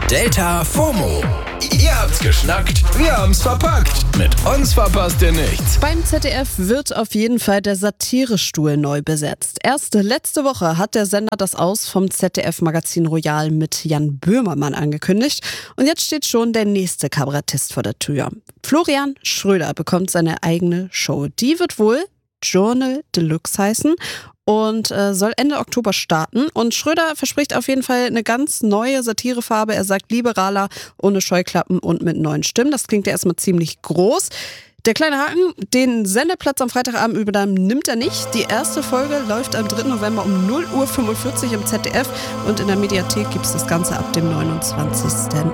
Delta FOMO. Ihr habt's geschnackt, wir haben's verpackt. Mit uns verpasst ihr nichts. Beim ZDF wird auf jeden Fall der Satirestuhl neu besetzt. Erst letzte Woche hat der Sender das Aus vom ZDF-Magazin Royal mit Jan Böhmermann angekündigt. Und jetzt steht schon der nächste Kabarettist vor der Tür. Florian Schröder bekommt seine eigene Show. Die wird wohl Journal Deluxe heißen und soll Ende Oktober starten. Und Schröder verspricht auf jeden Fall eine ganz neue Satirefarbe. Er sagt liberaler, ohne Scheuklappen und mit neuen Stimmen. Das klingt ja erstmal ziemlich groß. Der kleine Haken, den Sendeplatz am Freitagabend nimmt er nicht. Die erste Folge läuft am 3. November um 0:45 Uhr im ZDF und in der Mediathek gibt es das Ganze ab dem 29.